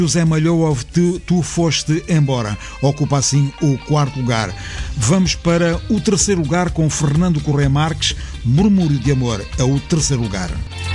José Malhoa, tu foste embora. Ocupa assim o quarto lugar. Vamos para o terceiro lugar com Fernando Correia Marques. Murmúrio de Amor é o terceiro lugar.